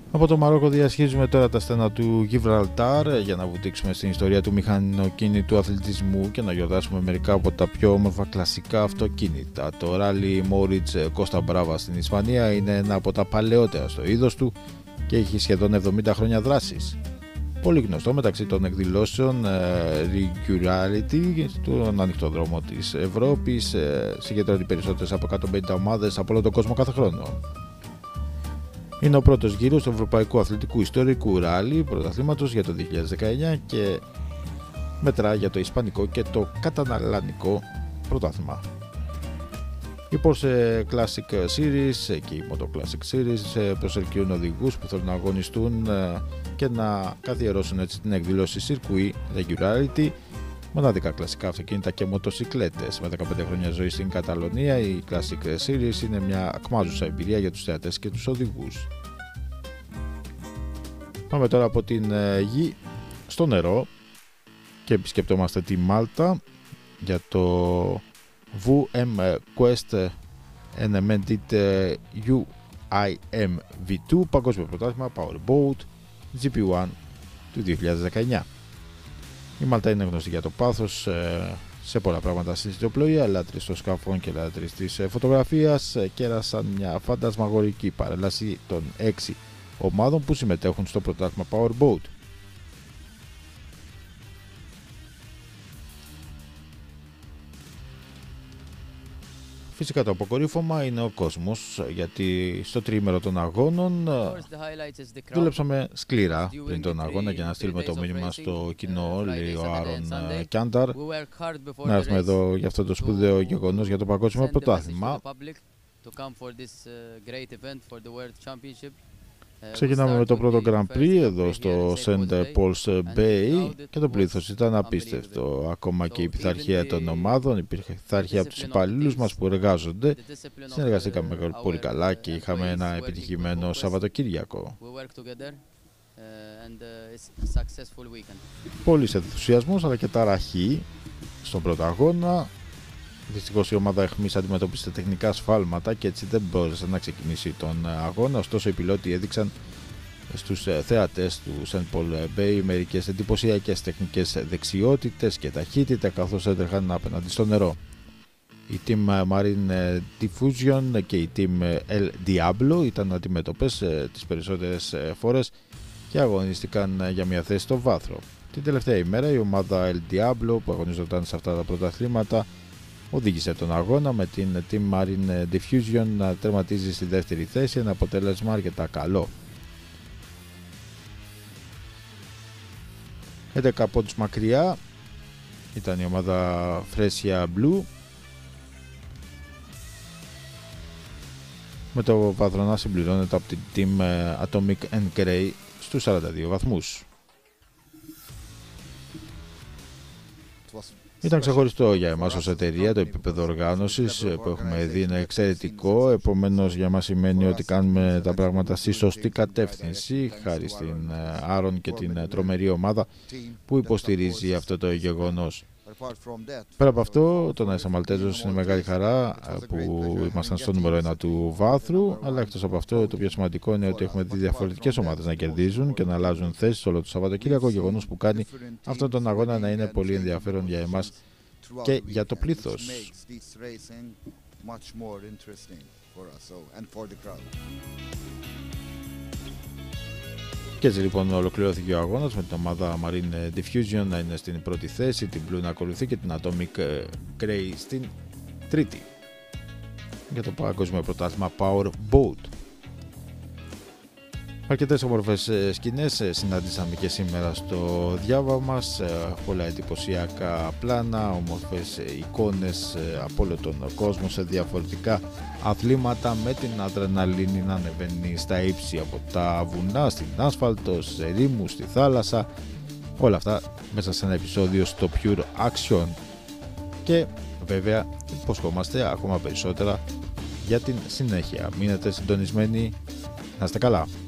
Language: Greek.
Από το Μαρόκο διασχίζουμε τώρα τα στενά του Γιβραλτάρ για να βουτήξουμε στην ιστορία του μηχανοκίνητου αθλητισμού και να γιορτάσουμε μερικά από τα πιο όμορφα κλασικά αυτοκίνητα. Το Rally Moritz Costa Brava στην Ισπανία είναι ένα από τα παλαιότερα στο είδος του και έχει σχεδόν 70 χρόνια δράσης. Πολύ γνωστό μεταξύ των εκδηλώσεων Regularity στον ανοιχτό δρόμο της Ευρώπης, συγκεντρώνει περισσότερες από 150 ομάδες από όλο τον κόσμο κάθε χρόνο. Είναι ο πρώτος γύρος του Ευρωπαϊκού Αθλητικού Ιστορικού Ράλι πρωταθλήματος για το 2019 και μετρά για το Ισπανικό και το Καταλανικό πρωτάθλημα. Η Porsche Classic Series και η Moto Classic Series προσελκύουν οδηγούς που θέλουν να αγωνιστούν και να καθιερώσουν έτσι την εκδήλωση Circuit Regularity, μοναδικά κλασικά αυτοκίνητα και μοτοσικλέτες. Με 15 χρόνια ζωή στην Καταλωνία, η Classic Series είναι μια ακμάζουσα εμπειρία για τους θεατές και τους οδηγούς. Πάμε τώρα από την γη στο νερό και επισκεπτόμαστε τη Μάλτα για το VM Quest Unlimited UIM V2 παγκόσμιο πρωτάθλημα Powerboat GP1 του 2019. Η Μάλτα είναι γνωστή για το πάθος σε πολλά πράγματα στην ιστιοπλοεία, λάτρεις των σκαφών και λάτρεις της φωτογραφίας. Κέρασαν μια φαντασμαγορική παρέλαση των 6 ομάδων που συμμετέχουν στο πρωτάθλημα Powerboat. Φυσικά το αποκορύφωμα είναι ο κόσμος, γιατί στο τριήμερο των αγώνων δούλεψαμε σκληρά πριν τον αγώνα για να στείλουμε το μήνυμα στο κοινό, λέει ο Άρον Κιάνταρ, να έρθουμε εδώ για αυτό το σπουδαίο γεγονός για το παγκόσμιο πρωτάθλημα. Ξεκινάμε με το πρώτο Grand Prix εδώ στο St. Paul's Bay και το πλήθος ήταν απίστευτο. Ακόμα και η πειθαρχία των ομάδων, η πειθαρχία από τους υπαλλήλους μας που εργάζονται. Συνεργαστήκαμε πολύ καλά και είχαμε ένα επιτυχημένο Σαββατοκύριακο. Πολύς ενθουσιασμός αλλά και ταραχή στον πρώτο αγώνα. Δυστυχώς η ομάδα αιχμής αντιμετώπισε τεχνικά σφάλματα και έτσι δεν μπόρεσε να ξεκινήσει τον αγώνα. Ωστόσο οι πιλότοι έδειξαν στους θεατές του St. Paul Bay μερικές εντυπωσιακές τεχνικές δεξιότητες και ταχύτητα καθώς έτρεχαν απέναντι στο νερό. Η Team Marine Diffusion και η Team El Diablo ήταν αντιμέτωπες τις περισσότερες φορές και αγωνίστηκαν για μια θέση στο βάθρο. Την τελευταία ημέρα η ομάδα El Diablo που αγωνιζόταν σε αυτά τα πρωταθλήματα οδήγησε τον αγώνα με την Team Marine Diffusion να τερματίζει στη δεύτερη θέση, ένα αποτέλεσμα αρκετά καλό. 11 πόντους μακριά ήταν η ομάδα Fresia Blue, με το βάθρο να συμπληρώνεται από την Team Atomic and Grey στους 42 βαθμούς. Ήταν ξεχωριστό για εμάς ως εταιρεία, το επίπεδο οργάνωσης που έχουμε δει είναι εξαιρετικό, επομένως για μας σημαίνει ότι κάνουμε τα πράγματα στη σωστή κατεύθυνση, χάρη στην Άρον και την τρομερή ομάδα που υποστηρίζει αυτό το γεγονός. Πέρα από αυτό, το να είσαι Μαλτέζος είναι μεγάλη χαρά που ήμασταν στο νούμερο 1 του βάθρου, αλλά εκτός από αυτό το πιο σημαντικό είναι ότι έχουμε δει διαφορετικές ομάδες να κερδίζουν και να αλλάζουν θέσεις όλο το Σαββατοκύριακο, γεγονός που κάνει αυτόν τον αγώνα να είναι πολύ ενδιαφέρον για εμάς και για το πλήθος. Και έτσι λοιπόν ολοκληρώθηκε ο αγώνας με την ομάδα Marine Diffusion να είναι στην πρώτη θέση, την Blue να ακολουθεί και την Atomic Grey στην τρίτη για το παγκόσμιο πρωτάθλημα Powerboat. Αρκετές όμορφες σκηνές συνάντησαμε και σήμερα στο διάβα μας, πολλά εντυπωσιακά πλάνα, όμορφες εικόνες από όλο τον κόσμο σε διαφορετικά αθλήματα, με την αδρεναλίνη να ανεβαίνει στα ύψη από τα βουνά, στην άσφαλτο, σε ερήμους, στη θάλασσα, όλα αυτά μέσα σε ένα επεισόδιο στο Pure Action και βέβαια υποσχόμαστε ακόμα περισσότερα για την συνέχεια. Μείνετε συντονισμένοι, να είστε καλά.